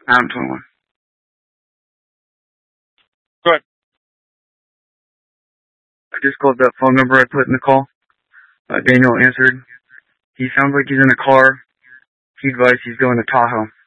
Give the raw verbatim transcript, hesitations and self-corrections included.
I'm twenty-one. Good. I just called that phone number I put in the call. Uh, Daniel answered. He sounds like he's in a car. He advised he's going to Tahoe.